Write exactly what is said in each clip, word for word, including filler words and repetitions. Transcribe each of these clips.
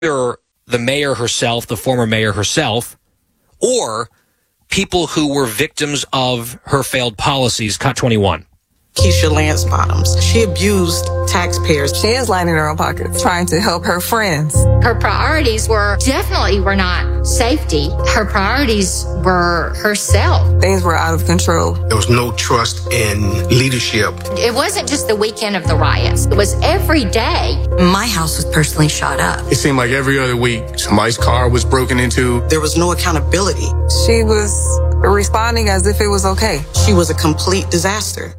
either the mayor herself, the former mayor herself, or people who were victims of her failed policies. Cut twenty-one. Keisha Lance Bottoms. She abused taxpayers. She is lining her own pockets, trying to help her friends. Her priorities were definitely were not safety. Her priorities were herself. Things were out of control. There was no trust in leadership. It wasn't just the weekend of the riots. It was every day. My house was personally shot up. It seemed like every other week, somebody's car was broken into. There was no accountability. She was responding as if it was okay. She was a complete disaster.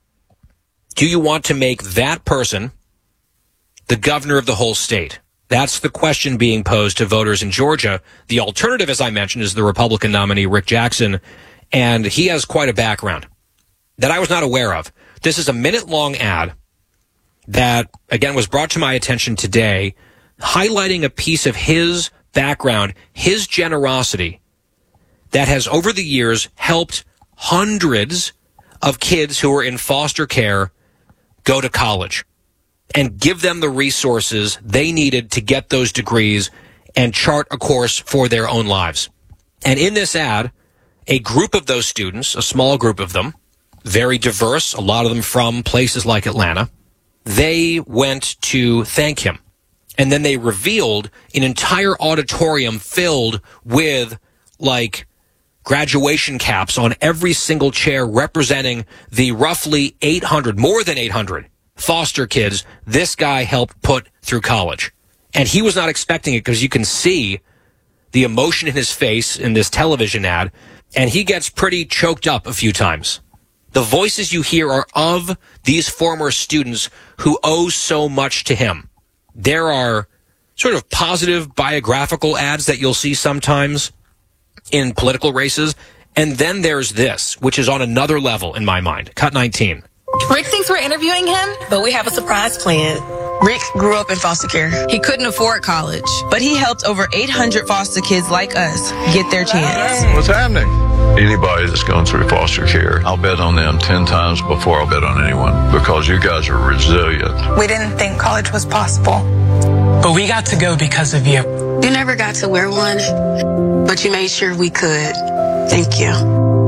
Do you want to make that person the governor of the whole state? That's the question being posed to voters in Georgia. The alternative, as I mentioned, is the Republican nominee, Rick Jackson, and he has quite a background that I was not aware of. This is a minute-long ad that, again, was brought to my attention today, highlighting a piece of his background, his generosity, that has, over the years, helped hundreds of kids who are in foster care go to college and give them the resources they needed to get those degrees and chart a course for their own lives. And in this ad, a group of those students, a small group of them, very diverse, a lot of them from places like Atlanta, they went to thank him. And then they revealed an entire auditorium filled with, like, graduation caps on every single chair representing the roughly eight hundred, more than eight hundred foster kids this guy helped put through college. And he was not expecting it because you can see the emotion in his face in this television ad, and he gets pretty choked up a few times. The voices you hear are of these former students who owe so much to him. There are sort of positive biographical ads that you'll see sometimes in political races. And then there's this, which is on another level in my mind. Cut nineteen. Rick thinks we're interviewing him, but we have a surprise plan. Rick grew up in foster care. He couldn't afford college, but he helped over eight hundred foster kids like us get their chance. What's happening? Anybody that's gone through foster care, I'll bet on them ten times before I'll bet on anyone, because you guys are resilient. We didn't think college was possible, but we got to go because of you. You never got to wear one, but you made sure we could. Thank you.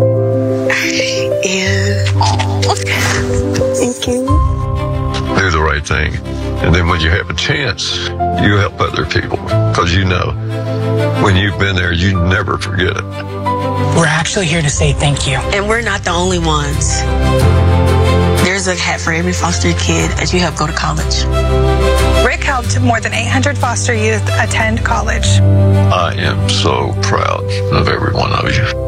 And oh, thank you. Do the right thing. And then when you have a chance, you help other people. Because you know, when you've been there, you never forget it. We're actually here to say thank you. And we're not the only ones. There's a hat for every foster kid as you help go to college. Rick helped more than eight hundred foster youth attend college. I am so proud of every one of you.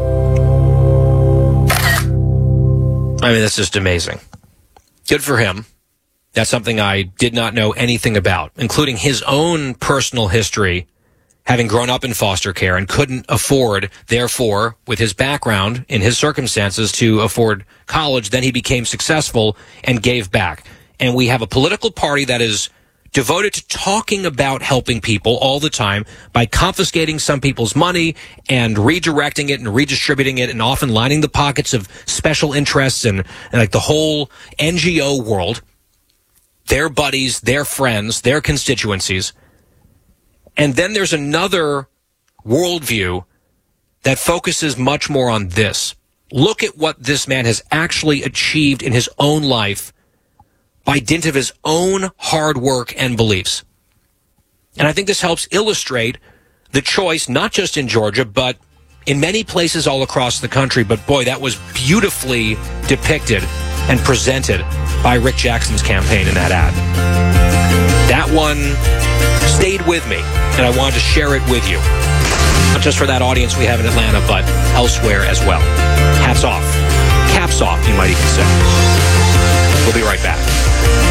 I mean, that's just amazing. Good for him. That's something I did not know anything about, including his own personal history, having grown up in foster care and couldn't afford, therefore, with his background, in his circumstances, to afford college. Then he became successful and gave back. And we have a political party that is devoted to talking about helping people all the time by confiscating some people's money and redirecting it and redistributing it, and often lining the pockets of special interests and, and like the whole N G O world, their buddies, their friends, their constituencies. And then there's another worldview that focuses much more on this. Look at what this man has actually achieved in his own life by dint of his own hard work and beliefs. And I think this helps illustrate the choice, not just in Georgia, but in many places all across the country. But boy, that was beautifully depicted and presented by Rick Jackson's campaign in that ad. That one stayed with me, and I wanted to share it with you. Not just for that audience we have in Atlanta, but elsewhere as well. Hats off. Caps off, you might even say. We'll be right back.